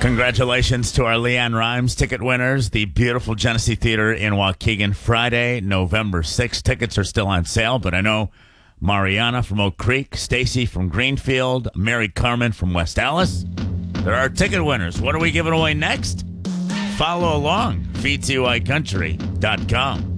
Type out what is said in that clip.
Congratulations to our Leanne Rhymes ticket winners. The beautiful Genesee Theater in Waukegan, Friday, November 6th. Tickets are still on sale, but I know Mariana from Oak Creek, Stacy from Greenfield, Mary Carmen from West Allis. There are ticket winners. What are we giving away next? Follow along, VTYCountry.com.